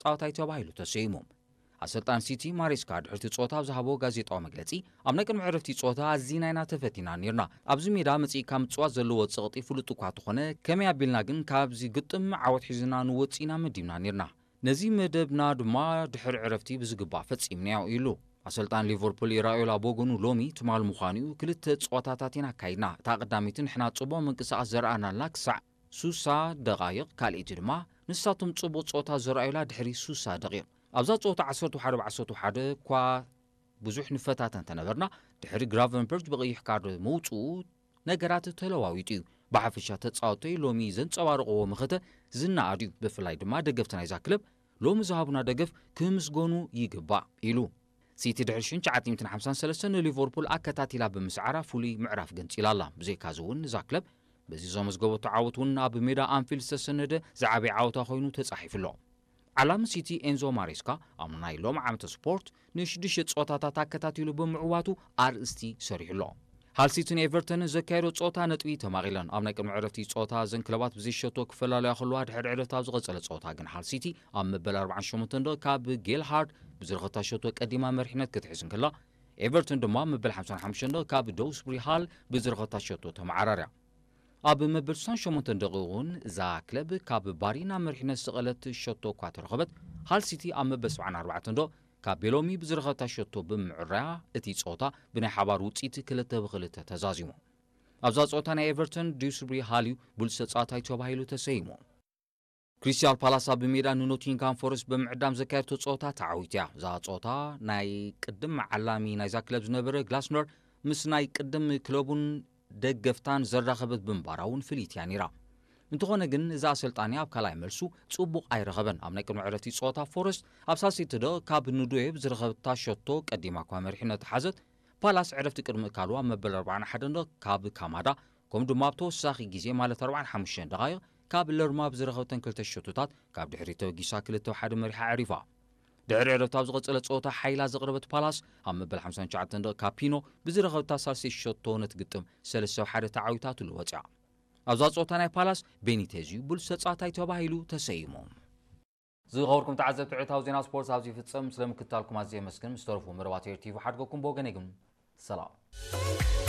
ጻውታይ ተባሂሉ ተሰይሞም አሰልጣን ሲቲ ማሬስካ ድሕርቲ ጾታ ዝሃቦ ጋዜጣዊ መግለጺ ኣብ ናይ ቅድሚ ዕረፍቲ ጾታ ኣዚናይና ተፈቲና ነርና ኣብዚ ሜዳ መጺእካ ምጽዋት ዘለዎ ጽቕጢ ፍሉጥ እኳ ተኾነ ከመይ ኣቢልና ግን ካብዚ ግጥም ዓወት ሒዝና ንወፂና መዲብና ነርና ነዚ መደብና ድማ ድሕሪ ዕረፍቲ ብዝግባእ ፈጺምናዮ ኢሉ አሰልጣን ሊቨርፑል ኢራኦላ ቦጎኑ ሎሚ ትማል ምዃኑ ክልተ ጾታታት ኢና ካይድና እታ ቀዳሚትን ንሕና ጽቡቕ ምንቅስቓስ ዘርኣናላ ክሳዕ 60 ደቓይቕ ካልእቲ ድማ ንሳቶም ጽቡቕ ጾታ ዘርኣዩላ ድሕሪ 60 ደቂቕ ኣብዛ ጾታ 11-11 እኳ ብዙሕ ንፈታተን ተነበርና ድሕሪ ግራቨንበርች ብቐይሕ ካርድ መውፅኡ ነገራት ተለዋዊጡ እዩ ብሓፈሻ ተጻወተይ ሎሚ ዘንጸባርቕዎ ምኽተ ዝናኣድ እዩ ብፍላይ ድማ ደገፍቲ ናይዛ ክለብ ሎሚ ዝሃቡና ደገፍ ክምስገኑ ይግባእ ኢሉ ሲቲ ድሕሪ 1953 ንሊቨርፑል ኣከታቲላ ብምስዓራ ፍሉይ ምዕራፍ ገንፂላ ኣላ ብዘይካዚ እውን እዛ ክለብ በዚ ዘመዝገበቶ ዓወት እውን ኣብ ሜዳ ኣንፊልድ ዝተሰነደ ዝዓበየ ዓወታ ኮይኑ ተጻሒፉሎ ዓላም ሲቲ ኤንዞ ማሬስካ ኣብ ናይ ሎም ዓመተ ስፖርት ንሽዱሽተ ጾታታት ኣከታቲሉ ብምዕዋቱ ኣርእስቲ ሰሪሑሎ ሃል ሲቲን ኤቨርተንን ዘካየዶ ጾታ ነጥቢ ተማቒለን ኣብ ናይ ቅድሚ ዕረፍቲ ጾታ ዘን ክለባት ብዘይሸቶ ክፈላለያ ከለዋ ድሕሪ ዕረፍቲ ኣብ ዝቐጸለ ጾታ ግን ሃል ሲቲ ኣብ መበል 48 ደቂቕ ካብ ጌልሃርድ ብዝረኸታ ሸቶ ቀዲማ መሪሕነት ክትሕዝ እንከላ ኤቨርተን ድማ መበል 55 ደቂቕ ካብ ዶውስቡሪ ሃል ብዝረኸታ ሸቶ ተመዓራርያ ኣብ መበል 68 ደቂቕ እውን እዛ ክለብ ካብ ባሪና መሪሕነት ዝቐለት ሸቶ እኳ ተረኸበት ሃል ሲቲ ኣብ መበል 74 ደቂቕ ካብ ቤሎሚ ብዝረኸታ ሸቶ ብምዕራያ እቲ ጾታ ብናይ ሓባር ውፅኢት 2-2 ተዛዚሙ ኣብዛ ጾታ ናይ ኤቨርተን ዲውስቡሪ ሃልዩ ብሉፅ ተጻዋታይ ተባሂሉ ተሰይሙ ክሪስታል ፓላስ ኣብ ሜዳ ንኖቲንግሃም ፎረስት ብምዕዳም ዘካየደቶ ጾታ ተዓዊት እያ እዛ ጾታ ናይ ቅድም ዓላሚ ናይዛ ክለብ ዝነበረ ግላስነር ምስ ናይ ቅድም ክለቡን ደገፍታን ዘራኸበት ብምባራ እውን ፍልይት እያ ነይራ እንተኾነ ግን እዛ ኣሰልጣኒ ኣብ ካልኣይ መልሱ ጽቡቕ ኣይረኸበን ኣብ ናይ ቅድሚ ዕረፍቲ ጾታ ፎረስት ኣብ 30 ደቂቕ ካብ ንዱዌ ብዝረኸበታ ሸቶ ቀዲማ እኳ መሪሕነት ሓዘት ፓላስ ዕረፍቲ ቅድሚ እካልዋ ኣብ መበል 41 ደቂቕ ካብ ካማዳ ከምኡ ድማ ኣብ ተወሳኺ ግዜ ማለት 45 ደቓይቕ ካብ ለርማ ብዝረኸበተን 2 ሸቶታት ካብ ድሕሪ ተወጊሳ 2-1 መሪሓ ዕሪፋ ድሕሪ ዕረፍቲ ኣብ ዝቐጸለ ጾታ ሓይላ ዘቕረበት ፓላስ ኣብ መበል 59 ደቂቕ ካብ ፒኖ ብዝረኸበታ 3 ሸቶ ነትግጥም 3-1 ተዓዊታትሉ ወፂኣ ኣብዛ ጾታ ናይ ፓላስ ቤኒቴዝ እዩ ብሉፅ ተጻዋታይ ተባሂሉ ተሰይሙ ዝኸበርኩም ተዓዘብቲ ዕለታዊ ዜና ስፖርት ኣብዚ ይፍጸም ስለምክትታልኩም ኣዝየ መስግን ምስ ተረፉ መደባት ቲቪ ሓድገኩም ብወገነይ ግን ሰላም